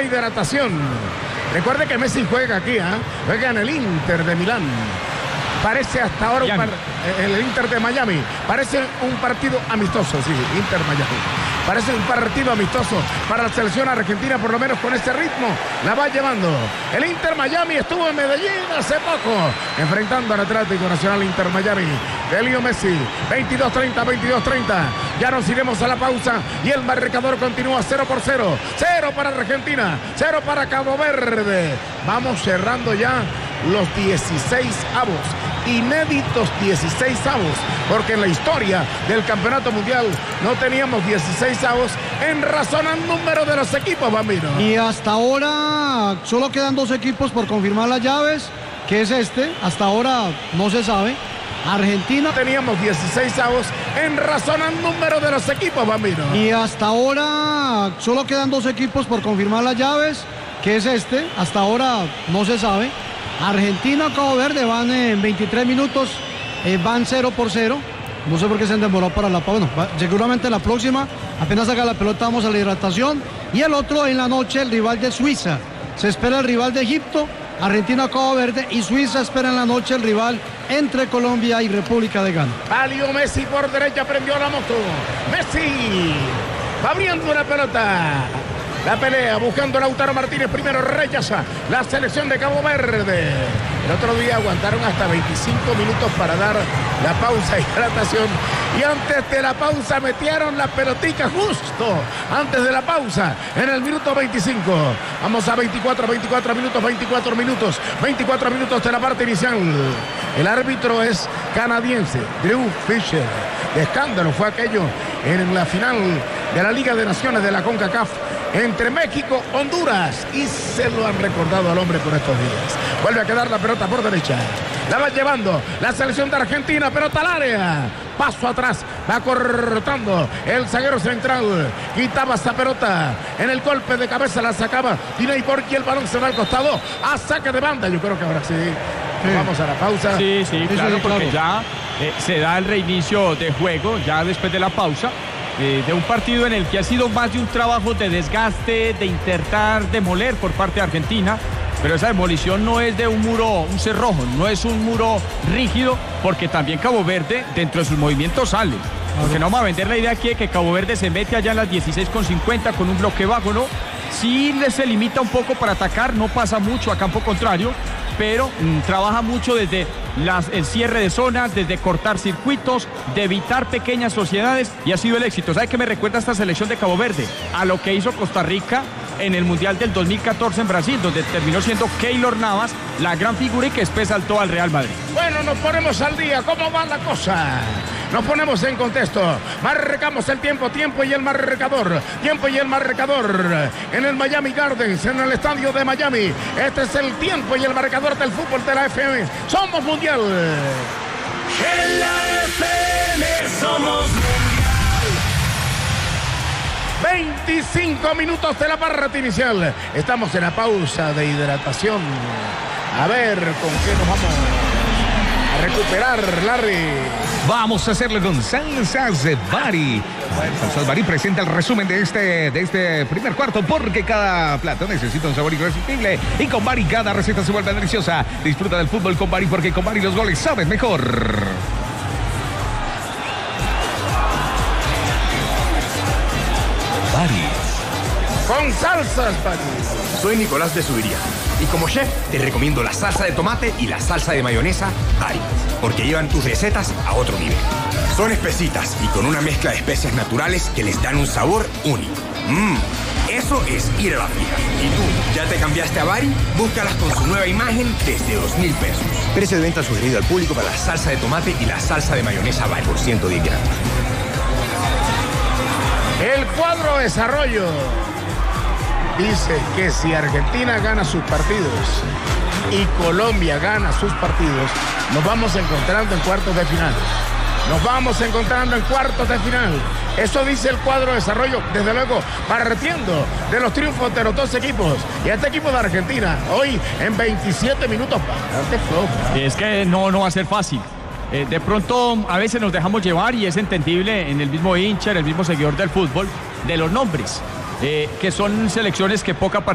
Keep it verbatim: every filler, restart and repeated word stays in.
hidratación. Recuerde que Messi juega aquí, ¿eh? Juega en el Inter de Milán. Parece hasta ahora un par... el Inter de Miami. Parece un partido amistoso, sí, Inter Miami. Parece un partido amistoso para la selección argentina, por lo menos con ese ritmo. La va llevando. El Inter Miami estuvo en Medellín hace poco, enfrentando al Atlético Nacional Inter Miami. De Leo Messi, veintidós treinta, veintidós treinta. Ya nos iremos a la pausa y el marcador continúa cero por cero. cero para Argentina, cero para Cabo Verde. Vamos cerrando ya los dieciséis avos. Inéditos dieciséis avos, porque en la historia del campeonato mundial no teníamos dieciséis avos en razón al número de los equipos, Bambino. Y hasta ahora solo quedan dos equipos por confirmar las llaves, que es este, hasta ahora no se sabe. Argentina. Teníamos dieciséis avos en razón al número de los equipos, Bambino. Y hasta ahora solo quedan dos equipos por confirmar las llaves, que es este, hasta ahora no se sabe. Argentina, Cabo Verde van en veintitrés minutos, eh, van cero por cero. No sé por qué se han demorado para la pausa. Bueno, seguramente la próxima, apenas haga la pelota, vamos a la hidratación. Y el otro en la noche, el rival de Suiza. Se espera el rival de Egipto, Argentina, Cabo Verde, y Suiza espera en la noche el rival entre Colombia y República de Ghana. Valió Messi por derecha, prendió la moto. Messi va abriendo la pelota. La pelea, buscando a Lautaro Martínez, primero rechaza la selección de Cabo Verde. El otro día aguantaron hasta veinticinco minutos para dar la pausa y hidratación. Y antes de la pausa metieron la pelotica justo antes de la pausa, en el minuto veinticinco. Vamos a veinticuatro, veinticuatro minutos, veinticuatro minutos, veinticuatro minutos de la parte inicial. El árbitro es canadiense, Drew Fisher. De escándalo fue aquello en la final de la Liga de Naciones de la CONCACAF entre México, Honduras, y se lo han recordado al hombre por estos días. Vuelve a quedar la pelota por derecha. La va llevando la selección de Argentina, pelota al área. Paso atrás, va cortando el zaguero central. Quitaba esa pelota. En el golpe de cabeza la sacaba Diney Porky, el balón se va al costado. A saque de banda. Yo creo que ahora sí. sí. Vamos a la pausa. Sí, sí, claro, sí, porque claro. ya eh, se da el reinicio de juego, ya después de la pausa. Eh, de un partido en el que ha sido más de un trabajo de desgaste, de intentar demoler por parte de Argentina, pero esa demolición no es de un muro, un cerrojo, no es un muro rígido, porque también Cabo Verde dentro de sus movimientos sale. Porque no vamos a vender la idea aquí de que Cabo Verde se mete allá en las dieciséis con cincuenta con un bloque bajo, ¿no? Sí se limita un poco para atacar, no pasa mucho a campo contrario, pero mmm, trabaja mucho desde las, el cierre de zonas, desde cortar circuitos, de evitar pequeñas sociedades, y ha sido el éxito. ¿Sabe qué me recuerda esta selección de Cabo Verde? A lo que hizo Costa Rica en el Mundial del dos mil catorce en Brasil, donde terminó siendo Keylor Navas la gran figura y que después saltó al Real Madrid. Bueno, nos ponemos al día. ¿Cómo va la cosa? Nos ponemos en contexto. Marcamos el tiempo, tiempo y el marcador. Tiempo y el marcador. En el Miami Gardens, en el estadio de Miami. Este es el tiempo y el marcador del fútbol de la F M. Somos mundial. En la F M somos mundial. veinticinco minutos de la parte inicial. Estamos en la pausa de hidratación. A ver con qué nos vamos a recuperar, Larry. Vamos a hacerlo con Salsas Bari. Salsas Bari presenta el resumen de este, de este primer cuarto, porque cada plato necesita un sabor irresistible. Y con Bari cada receta se vuelve deliciosa. Disfruta del fútbol con Bari, porque con Bari los goles saben mejor. Bari. Con Salsas Bari. Soy Nicolás de Subiría y como chef te recomiendo la salsa de tomate y la salsa de mayonesa Bari, porque llevan tus recetas a otro nivel. Son espesitas y con una mezcla de especias naturales que les dan un sabor único. Mmm, eso es ir a la fija. ¿Y tú, ya te cambiaste a Bari? Búscalas con su nueva imagen desde dos mil pesos. Precio de venta sugerido al público para la salsa de tomate y la salsa de mayonesa Bari por ciento diez gramos. El cuadro desarrollo dice que si Argentina gana sus partidos y Colombia gana sus partidos, nos vamos encontrando en cuartos de final. Nos vamos encontrando en cuartos de final. Eso dice el cuadro de desarrollo, desde luego, partiendo de los triunfos de los dos equipos. Y este equipo de Argentina, hoy en veintisiete minutos, bastante flojo. Es que no, no va a ser fácil. Eh, de pronto, a veces nos dejamos llevar, y es entendible en el mismo hincha, en el mismo seguidor del fútbol, de los nombres. Eh, que son selecciones que poca